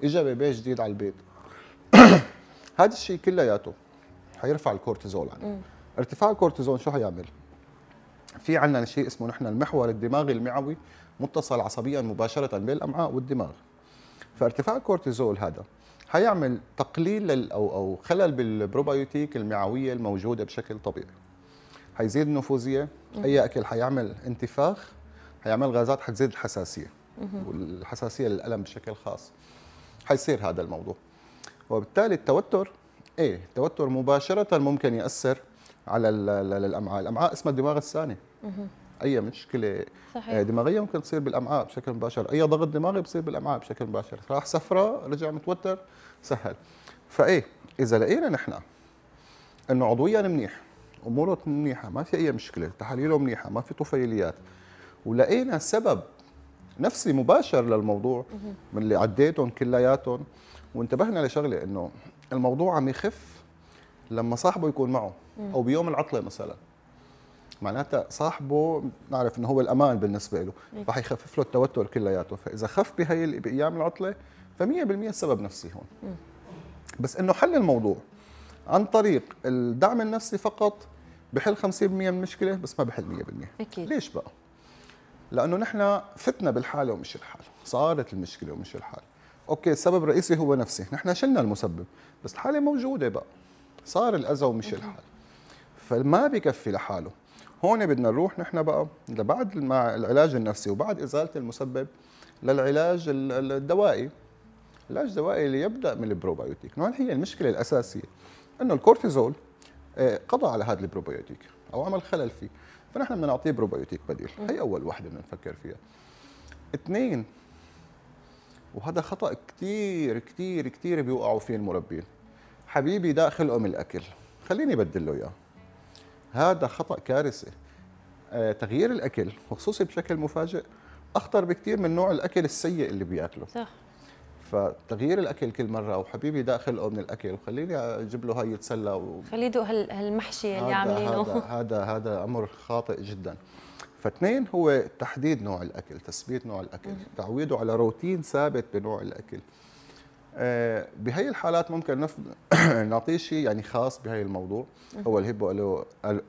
اجى بيبي جديد على البيت هذا الشيء كلياته حيرفع الكورتيزول عندنا. ارتفاع الكورتيزول شو حيعمل؟ في عندنا شيء اسمه نحن المحور الدماغي المعوي متصل عصبيا مباشره بين الامعاء والدماغ. فارتفاع الكورتيزول هذا حيعمل تقليل او خلل بالبروبايوتيك المعويه الموجوده بشكل طبيعي. حيزيد النفوذيه، اي اكل حيعمل انتفاخ، حيعمل غازات حتزيد الحساسيه والحساسيه للالم بشكل خاص. حيصير هذا الموضوع. وبالتالي التوتر التوتر مباشره ممكن ياثر على الامعاء. الامعاء اسمها الدماغ الثاني. اي مشكله صحيح. دماغيه ممكن تصير بالامعاء بشكل مباشر، اي ضغط دماغي بصير بالامعاء بشكل مباشر، راح سفره رجع متوتر سهل. اذا لقينا نحن انه عضويا منيح، اموره منيحه، ما في اي مشكله، تحاليله منيحه، ما في طفيليات، ولقينا سبب نفسي مباشر للموضوع من اللي عديتهم كلياتهم، وانتبهنا لشغله انه الموضوع عم يخف لما صاحبه يكون معه او بيوم العطله مثلا، معناتها صاحبه نعرف انه هو الامان بالنسبه له، رح يخفف له التوتر كلياته. فاذا خف بايام العطله ف100% السبب نفسي هون. بس انه حل الموضوع عن طريق الدعم النفسي فقط بحل 50% من المشكله، بس ما بحل 100%. اكيد. ليش بقى؟ لانه نحن فتنا بالحاله ومش الحال، صارت المشكله ومش الحال. اوكي السبب الرئيسي هو نفسي، نحن شلنا المسبب، بس الحاله موجوده بقى، صار الاذى ومش الحال. فما بكفي لحاله. هون بدنا نروح نحن بقى بعد مع العلاج النفسي وبعد ازاله المسبب للعلاج الدوائي. العلاج الدوائي اللي يبدا من البروبايوتيك. هون هي المشكله الاساسيه انه الكورتيزول قضى على هذا البروبايوتيك او عمل خلل فيه، فنحن بدنا نعطيه بروبايوتيك بديل. هي اول وحده بدنا نفكر فيها. اثنين، وهذا خطا كثير كثير كثير بيوقعوا فيه المربين، حبيبي داخل ام الاكل خليني بدل له اياه. هذا خطا كارثي. تغيير الاكل وخصوصي بشكل مفاجئ اخطر بكثير من نوع الاكل السيء اللي بياكله. صح. فتغيير الاكل كل مره، وحبيبي داخل من الاكل وخليني اجيب له هاي يتسلى خليه يدوق هالمحشي اللي عاملينه. هذا امر خاطئ جدا. فاثنين هو تحديد نوع الاكل، تثبيت نوع الاكل، تعويده على روتين ثابت بنوع الاكل. بهي الحالات ممكن نعطيه شيء يعني خاص بهي الموضوع. هو الهيبو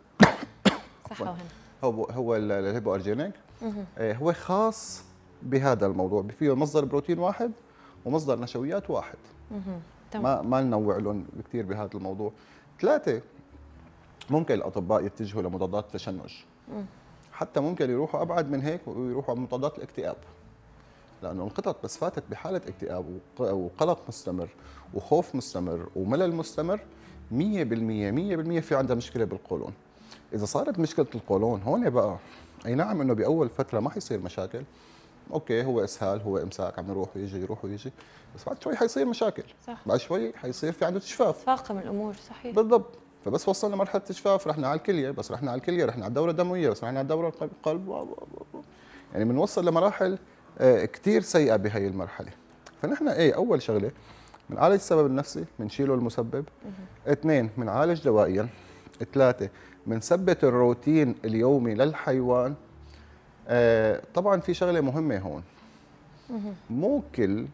صح. هو الهيبو ارجينيك. هو خاص بهذا الموضوع، فيه مصدر بروتين واحد ومصدر نشويات واحد. ما ننوع لهم كثير بهذا الموضوع. ثلاثة، ممكن الأطباء يتجهوا لمضادات التشنج. حتى ممكن يروحوا أبعد من هيك ويروحوا على مضادات الاكتئاب، لأنه القطط بس فاتت بحالة اكتئاب وقلق مستمر وخوف مستمر وملل مستمر 100% في عندها مشكلة بالقولون. إذا صارت مشكلة القولون هون بقى، أي نعم إنه بأول فترة ما حيصير مشاكل، اوكي هو اسهال، هو امساك عم يروح ويجي يروح ويجي، بس بعد شوي حيصير مشاكل. صح. بعد شوي حيصير في عنده تجفاف، فاقم الامور. صحيح بالضبط. فبس وصلنا مرحله تجفاف رحنا على الكليه، بس رحنا على الكليه رحنا على الدوره الدمويه، بس رحنا على الدوره القلب، يعني بنوصل لمراحل كثير سيئه بهي المرحله. فنحن اول شغله بنعالج السبب النفسي، بنشيله المسبب. اثنين، بنعالج دوائيا. ثلاثه، بنثبت الروتين اليومي للحيوان. طبعا في شغله مهمه هون، مو كل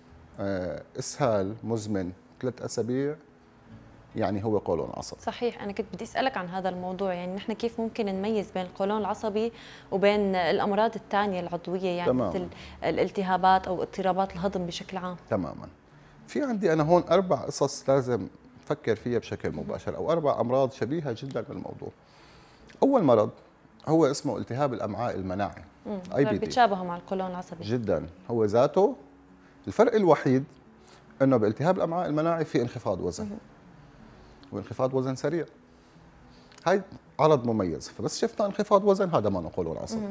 اسهال مزمن 3 أسابيع يعني هو قولون عصبي. صحيح. انا كنت بدي اسالك عن هذا الموضوع، يعني نحن كيف ممكن نميز بين القولون العصبي وبين الامراض الثانيه العضويه، يعني تمام. مثل الالتهابات او اضطرابات الهضم بشكل عام. تماما. في عندي انا هون 4 قصص لازم نفكر فيها بشكل مباشر، او 4 امراض شبيهه جدا بالموضوع. اول مرض هو اسمه التهاب الامعاء المناعي، IBD. بيتشابهوا مع القولون العصبي جدا. هو ذاته الفرق الوحيد انه بالتهاب الامعاء المناعي في انخفاض وزن، وانخفاض وزن سريع. هاي عرض مميز. فبس شفنا انخفاض وزن هذا ما نقوله العصبي،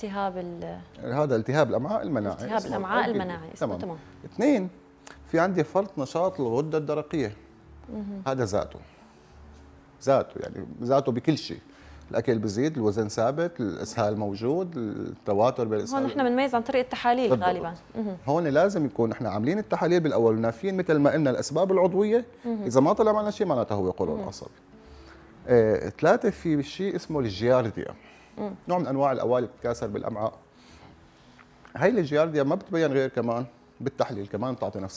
هذا التهاب الامعاء المناعي، التهاب الامعاء المناعي اسمه. تمام. اثنين، في عندي فرط نشاط الغده الدرقيه. هذا ذاته يعني ذاته بكل شيء. الاكل بزيد، الوزن ثابت، الاسهال موجود، التواتر بالاسهال. هون نحن بنميز عن طريق التحاليل بالضبط. غالبا هون لازم يكون احنا عاملين التحاليل بالاول ونافين مثل ما قلنا الاسباب العضويه. اذا ما طلع معنا شيء معناته هو قولون عصبي. 3، في شيء اسمه الجيارديا، نوع من انواع الاوالي بتتكاثر بالامعاء. هاي الجيارديا ما بتبين غير كمان بالتحليل، كمان بتعطي نفس